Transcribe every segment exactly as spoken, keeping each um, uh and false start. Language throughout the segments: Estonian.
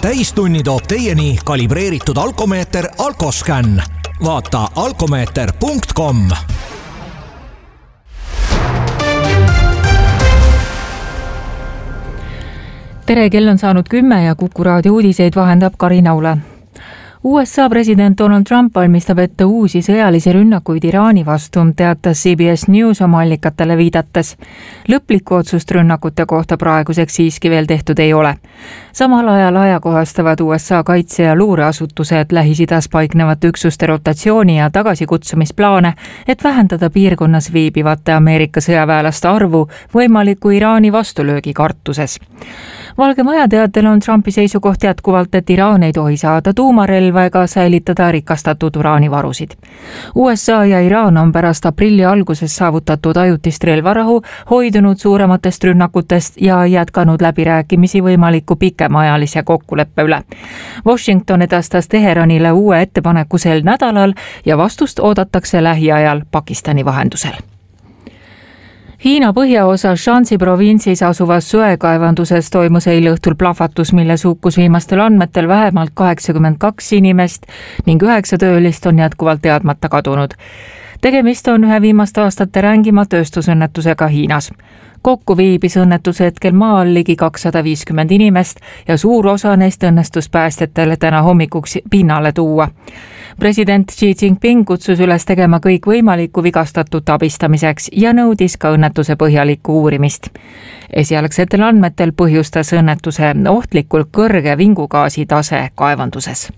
täistunni toob teieni kalibreeritud alkomeeter Alkoscan. Vaata alkomeeter punkt com. Tere, kell on saanud kümme ja Kuku raadio uudiseid vahendab Karin Aula. U S A president Donald Trump valmistab ette uusi sõjalisi rünnakuid Iraani vastu, teatas C B S News oma allikatele viidates. Lõplikku otsust rünnakute kohta praeguseks siiski veel tehtud ei ole. Samal ajal ajakohastavad U S A kaitse- ja luureasutused Lähis-Idas paiknevate üksuste rotatsiooni ja tagasikutsumisplaane, et vähendada piirkonnas viibivate Ameerika sõjaväelaste arvu võimaliku Iraani vastulöögi kartuses. Valge Maja teatel on Trumpi seisukoht jätkuvalt, et Iraan ei tohi saada tuumarelva ega säilitada rikastatud uraanivarusid. U S A ja Iraan on pärast aprilli alguses saavutatud ajutist relvarahu hoidunud suurematest rünnakutest ja jätkanud läbirääkimisi võimaliku pikemaajalise kokkuleppe üle. Washington edastas Teheranile uue ettepaneku sel nädalal ja vastust oodatakse lähiajal Pakistani vahendusel. Hiina põhjaosa Shanxi provintsis asuvas söekaevanduses toimus eile õhtul plahvatus, milles hukkus viimastel andmetel vähemalt kaheksakümmend kaks inimest ning üheksa töölist on jätkuvalt teadmata kadunud. Tegemist on ühe viimaste aastate rängima tööstusõnnetusega Hiinas. Kokku viibis õnnetuse hetkel maal ligi kakssada viiskümmend inimest ja suur osa neist õnnestus päästjatele täna hommikuks pinnale tuua. President Xi Jinping kutsus üles tegema kõik võimalikku vigastatut abistamiseks ja nõudis ka õnnetuse põhjalikku uurimist. Esialgsetel andmetel põhjustas õnnetuse ohtlikult kõrge vingugaasi tase kaevanduses.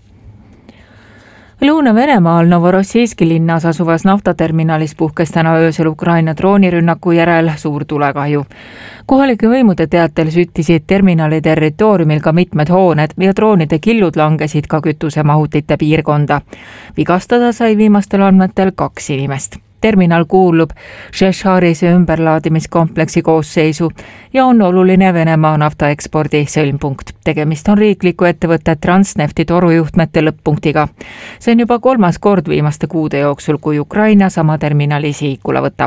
Lõuna-Venemaal Novorossijski linnas asuvas naftaterminalis puhkes täna öösel Ukraina droonirünnaku järel suur tulekahju. Kohalike võimude teatel süttisid terminali territooriumil ka mitmed hooned ja droonide killud langesid ka kütusemahutite piirkonda. Vigastada sai viimastel andmetel kaks inimest. Terminal kuulub Šešharise ümberlaadimiskompleksi koosseisu ja on oluline Venemaa naftaekspordi sõlmpunkt. Tegemist on riikliku ettevõtte Transnefti torujuhtmete lõpp-punktiga. See on juba kolmas kord viimaste kuude jooksul, kui Ukraina sama terminali sihikule võtab.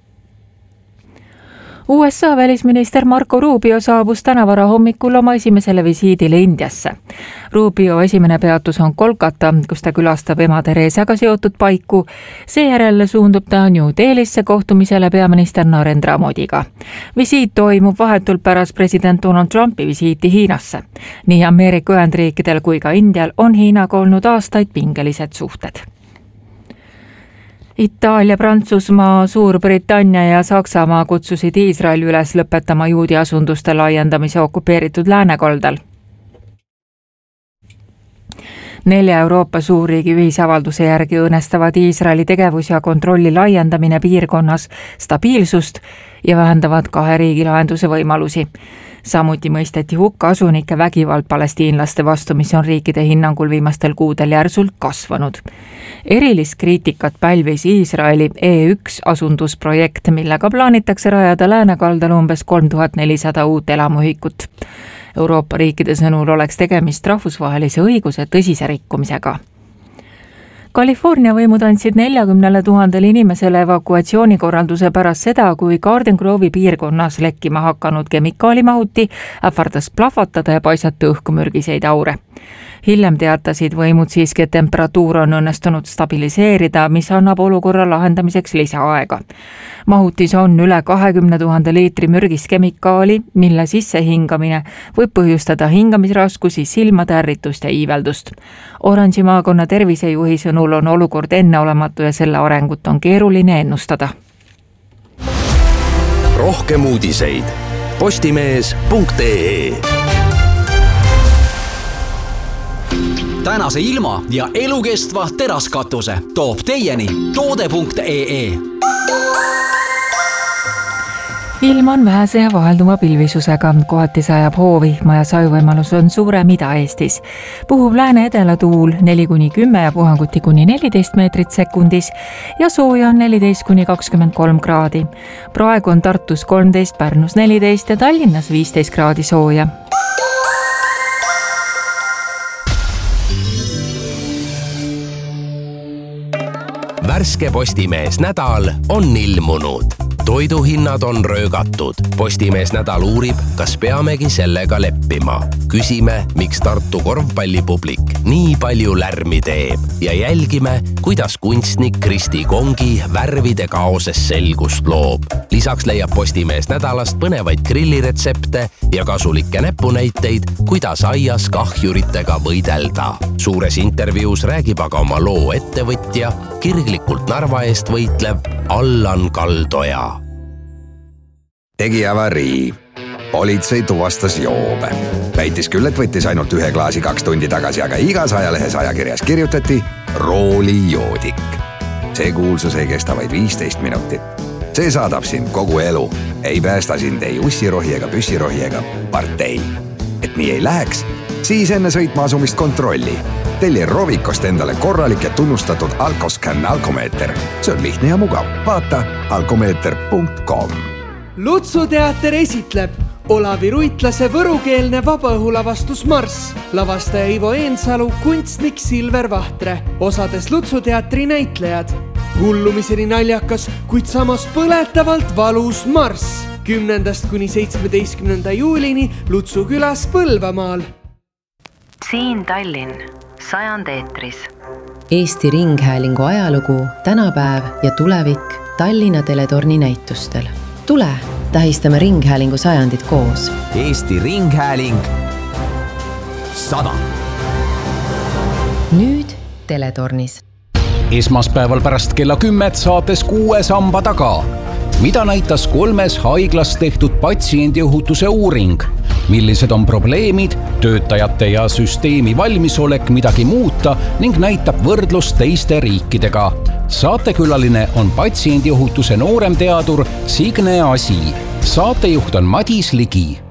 U S A välisminister Marco Rubio saabus tänavara hommikul oma esimesele visiidile Indiasse. Rubio esimene peatus on Kolkata, kus ta külastab ema Teresaga seotud paiku. Seejärel suundub ta New Delhisse kohtumisele peaminister Narendra Modiga. Visiit toimub vahetult pärast president Donald Trumpi visiiti Hiinasse. Nii Ameerika Ühendriikidel kui ka Indial on Hiinaga olnud aastaid pingelised suhted. Itaalia, Prantsusmaa, Suurbritannia ja Saksamaa kutsusid Iisraeli üles lõpetama juudi asunduste laiendamise okupeeritud läänekaldal. Nelja Euroopa suurriigi ühisavalduse järgi õõnestavad Iisraeli tegevus ja kontrolli laiendamine piirkonnas stabiilsust ja vähendavad kahe riigi lahenduse võimalusi. Samuti mõisteti hukka asunike vägivald palestiinlaste vastu, mis on riikide hinnangul viimastel kuudel järsult kasvanud. Erilist kriitikat pälvis Iisraeli E üks asundusprojekt, millega plaanitakse rajada läänekaldal umbes kolm tuhat nelisada uut elamuühikut. Euroopa riikide sõnul oleks tegemist rahvusvahelise õiguse tõsise rikkumisega. California võimud andsid neljakümnele tuhandele inimesele evakuatsioonikorralduse pärast seda, kui Garden Grove'i piirkonnas lekkima hakanud kemikaalimahuti ähvardas plahvatada ja paisata õhku mürgiseid aure. Hiljem teatasid võimud siiski, et temperatuur on õnnestunud stabiliseerida, mis annab olukorra lahendamiseks lisaaega. Mahutis on üle kahekümne tuhande liitri mürgist kemikaali, mille sissehingamine võib põhjustada hingamisraskusi, silmade ärritust ja iiveldust. Oranži maakonna tervisejuhi sõnul on olukord enneolematu ja selle arengut on keeruline ennustada. Rohkem uudiseid postimees punkt ee. Tänase ilma ja elukestva teraskatuse toob teieni toode punkt ee. Ilm on vähese ja vahelduma pilvisusega, kohati sajab hoovi, maja sajuvõimalus on suurem Ida-Eestis. Puhub lääne-edela tuul neli kuni kümme ja puhanguti kuni neliteist meetrit sekundis ja sooja on neliteist kuni kakskümmend kolm kraadi. Praegu on Tartus kolmteist, Pärnus neliteist ja Tallinnas viisteist kraadi sooja. Värske Postimees nädal on ilmunud. toiduhinnad on röögatud. Postimees Nädal uurib, kas peamegi sellega leppima. Küsime, miks Tartu korvpallipublik nii palju lärmi teeb ja jälgime, kuidas kunstnik Kristi Kongi värvide kaoses selgust loob. Lisaks leiab Postimees Nädalast põnevaid grilliretsepte ja kasulikke näpunäiteid, kuidas aias kahjuritega võidelda. Suures intervjuus räägib aga oma loo ettevõtja, kirglikult Narva eest võitlev Allan Kaldoja. Tegi avarii. Politsei tuvastas joobe. Väitis küll, et võttis ainult ühe klaasi kaks tundi tagasi, aga igas ajalehes ajakirjas kirjutati roolijoodik. See kuulsus ei kesta vaid viisteist minutit. See saadab sind kogu elu. Ei päästa sind ei ussirohi ega püssirohi ega partei. Et nii ei läheks, siis enne sõitma asumist kontrolli. Telli Rovikost endale korralik ja tunnustatud Alkoscan alkomeeter. See on lihtne ja mugav. Vaata alkomeeter punkt com. Lutsuteater esitleb Olavi Ruitlase võrukeelne vabaõhulavastus Marss. Lavastaja Ivo Eensalu, kunstnik Silver Vahtre. Osades Lutsuteatri näitlejad. Hullumiseni naljakas, kuid samas põletavalt valus Marss. Kümnendast kuni seitsmeteistkümnenda juulini Lutsu külas Põlvamaal. Siin Tallinn, sajand eetris. Eesti Ringhäälingu ajalugu, tänapäev ja tulevik Tallinna teletorni näitustel. Tule, tähistame Ringhäälingu sajandit koos. Eesti Ringhääling sada. Nüüd teletornis. Esmaspäeval pärast kella kümmet saates kuue samba taga. Mida näitas kolmes haiglas tehtud patsiendiohutuse uuring? Millised on probleemid, töötajate ja süsteemi valmisolek midagi muuta ning näitab võrdlust teiste riikidega? Saatekülaline on patsiendiohutuse nooremteadur Signe Asi. Saatejuht on Madis Ligi.